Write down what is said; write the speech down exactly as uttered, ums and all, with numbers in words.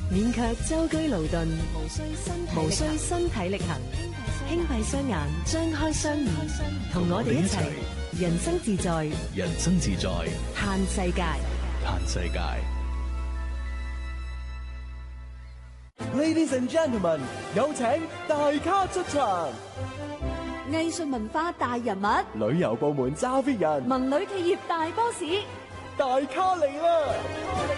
免卻舟車勞頓，無需身體無需身體力行，輕閉雙眼，張開雙耳，同我哋一齊人生自在， 人生自在， 嘆世界， 嘆世界。 Ladies and gentlemen，有請大咖出場。 藝術文化大人物， 旅遊部門揸 fit 人， 文旅企業大 boss， 大咖嚟啦！